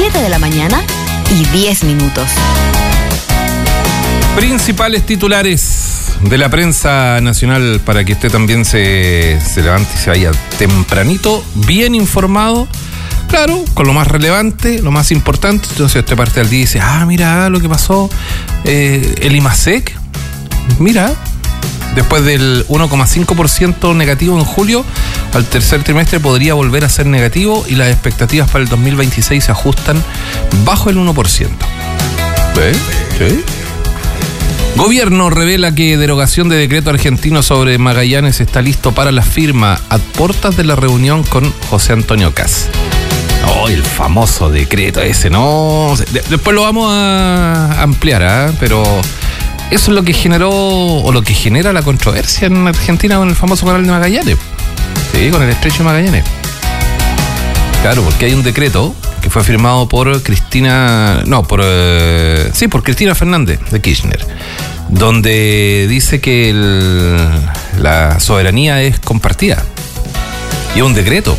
7 de la mañana y 10 minutos. Principales titulares de la prensa nacional para que usted también se levante y se vaya tempranito, bien informado, claro, con lo más relevante, lo más importante. Entonces usted parte al día y dice, mira lo que pasó, el IMASEC, mira, después del 1,5% negativo en julio, al tercer trimestre podría volver a ser negativo y las expectativas para el 2026 se ajustan bajo el 1%. ¿Sí? Gobierno revela que derogación de decreto argentino sobre Magallanes está listo para la firma a puertas de la reunión con José Antonio Kast. El famoso decreto ese, ¿no? Después lo vamos a ampliar, pero eso es lo que generó o lo que genera la controversia en Argentina con el famoso canal de Magallanes. Sí, con el estrecho de Magallanes. Claro, porque hay un decreto que fue firmado por Cristina Fernández de Kirchner, donde dice que la soberanía es compartida. Y es un decreto.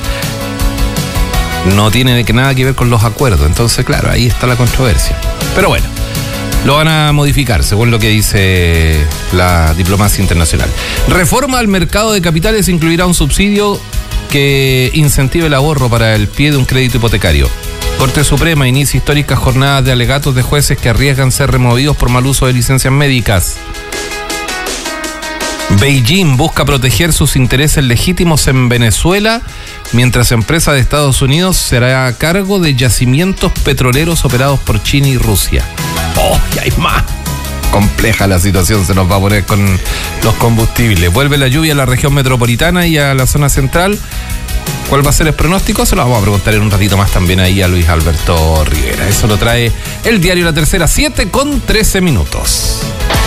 No tiene nada que ver con los acuerdos. Entonces, claro, ahí está la controversia. Pero bueno, lo van a modificar según lo que dice la diplomacia internacional. Reforma al mercado de capitales incluirá un subsidio que incentive el ahorro para el pie de un crédito hipotecario. Corte Suprema inicia históricas jornadas de alegatos de jueces que arriesgan ser removidos por mal uso de licencias médicas. Beijing busca proteger sus intereses legítimos en Venezuela, mientras empresa de Estados Unidos será a cargo de yacimientos petroleros operados por China y Rusia. Y hay más. Compleja la situación se nos va a poner con los combustibles. Vuelve la lluvia a la región metropolitana y a la zona central. ¿Cuál va a ser el pronóstico? Se lo vamos a preguntar en un ratito más también ahí a Luis Alberto Rivera. Eso lo trae el diario La Tercera, 7:13 minutos.